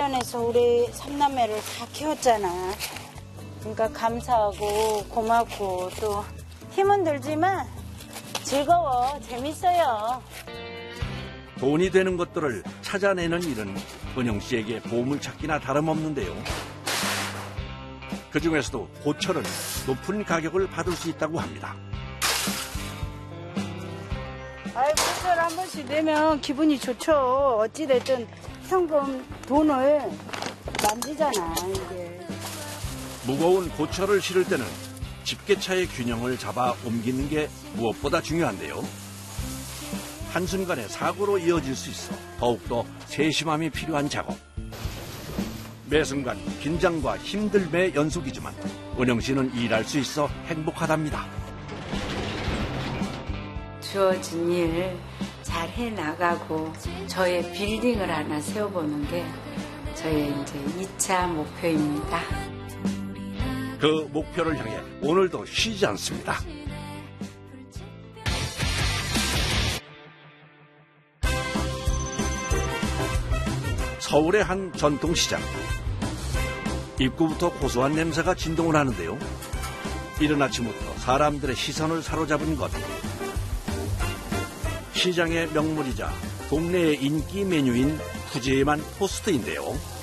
시안에서 우리 삼남매를 다 키웠잖아. 그러니까 감사하고 고맙고 또 힘은 들지만 즐거워, 재밌어요. 돈이 되는 것들을 찾아내는 일은 은영 씨에게 보물찾기나 다름없는데요. 그중에서도 고철은 높은 가격을 받을 수 있다고 합니다. 아이, 고철 한 번씩 내면 기분이 좋죠. 어찌됐든 현금 돈을 만지잖아, 이게. 무거운 고철을 실을 때는 집게차의 균형을 잡아 옮기는 게 무엇보다 중요한데요. 한순간에 사고로 이어질 수 있어 더욱더 세심함이 필요한 작업. 매 순간 긴장과 힘듦의 연속이지만 은영 씨는 일할 수 있어 행복하답니다. 주어진 일 잘 해나가고 저의 빌딩을 하나 세워보는 게 저의 이제 2차 목표입니다. 그 목표를 향해 오늘도 쉬지 않습니다. 서울의 한 전통시장. 입구부터 고소한 냄새가 진동을 하는데요. 이른 아침부터 사람들의 시선을 사로잡은 것. 시장의 명물이자 동네의 인기 메뉴인 푸짐한 토스트인데요.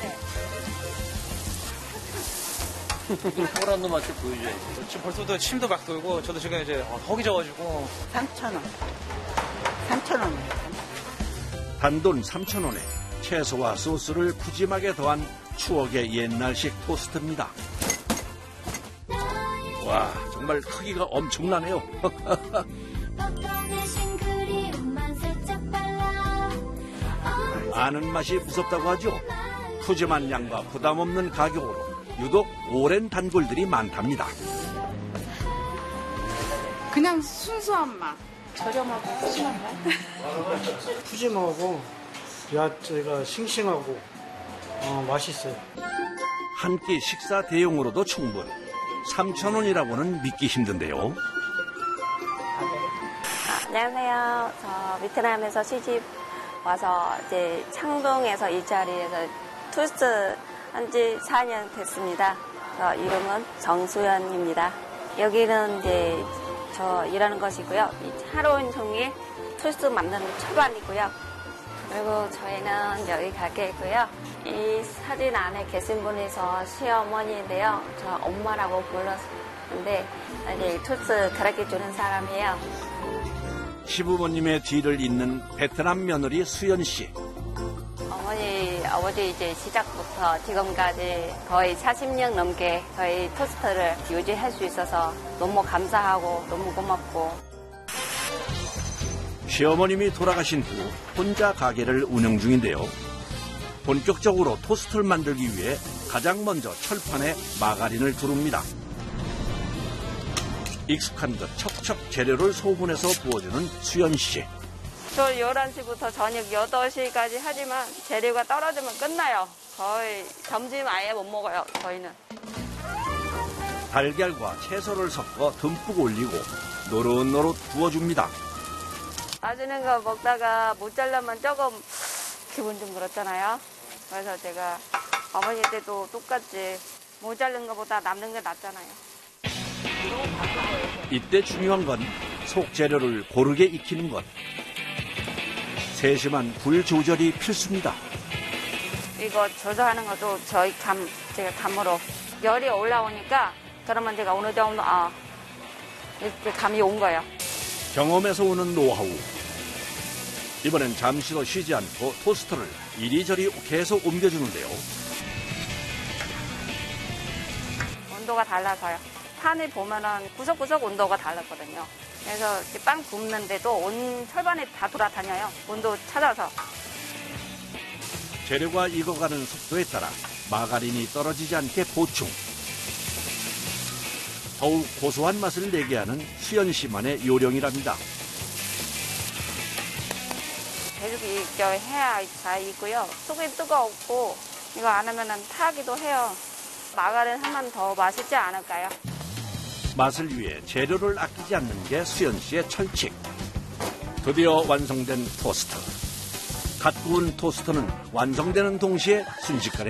호란 놈한테 보여줘야지. 지금 벌써부터 침도 막 돌고 저도 지금 이제 허기 져가지고. 3,000원. 3,000원. 단돈 3,000원에 채소와 소스를 푸짐하게 더한 추억의 옛날식 토스트입니다. 와, 정말 크기가 엄청나네요. 아는 맛이 무섭다고 하죠. 푸짐한 양과 부담 없는 가격으로 유독 오랜 단골들이 많답니다. 그냥 순수한 맛. 저렴하고 푸짐한 맛. 푸짐하고 야채가 싱싱하고 맛있어요. 한 끼 식사 대용으로도 충분. 3,000원이라고는 믿기 힘든데요. 안녕하세요. 저 베트남에서 시집 와서 이제 창동에서 이 자리에서 토스트 한지 4년 됐습니다. 저 이름은 정수연입니다. 여기는 이제 저 일하는 것이고요. 하루 종일 토스트 만드는 초반이고요. 그리고 저희는 여기 가게이고요. 이 사진 안에 계신 분이서 시어머니인데요. 저 엄마라고 불렀는데 이제 토스트 가르쳐 주는 사람이에요. 시부모님의 뒤를 잇는 베트남 며느리 수연 씨. 아버지 이제 시작부터 지금까지 거의 40년 넘게 저희 토스트를 유지할 수 있어서 너무 감사하고 너무 고맙고. 시어머님이 돌아가신 후 혼자 가게를 운영 중인데요. 본격적으로 토스트를 만들기 위해 가장 먼저 철판에 마가린을 두릅니다. 익숙한 듯 척척 재료를 소분해서 부어주는 수연 씨. 저 11시부터 저녁 8시까지 하지만 재료가 떨어지면 끝나요. 거의 점심 아예 못 먹어요, 저희는. 달걀과 채소를 섞어 듬뿍 올리고 노릇노릇 구워줍니다. 맛있는 거 먹다가 모짜라만 조금 기분 좀 그렇잖아요. 그래서 제가 어머니 때도 똑같이 모자른 것보다 남는 게 낫잖아요. 이때 중요한 건 속 재료를 고르게 익히는 것. 세심한 불 조절이 필수입니다. 이거 조절하는 것도 제가 감으로 열이 올라오니까 그러면 제가 어느 정도 이렇게 감이 온 거예요. 경험에서 오는 노하우. 이번엔 잠시도 쉬지 않고 토스트를 이리저리 계속 옮겨주는데요. 온도가 달라서요. 판을 보면은 구석구석 온도가 달랐거든요. 그래서 이렇게 빵 굽는데도 온 철반에 다 돌아다녀요. 온도 찾아서. 재료가 익어가는 속도에 따라 마가린이 떨어지지 않게 보충. 더욱 고소한 맛을 내게 하는 수연 씨만의 요령이랍니다. 계속 해야 잘 익고요. 속이 뜨거웠고 이거 안 하면은 타기도 해요. 마가린 하면 더 맛있지 않을까요? 맛을 위해 재료를 아끼지 않는 게 수연 씨의 철칙. 드디어 완성된 토스트. 갓 구운 토스트는 완성되는 동시에 순식간에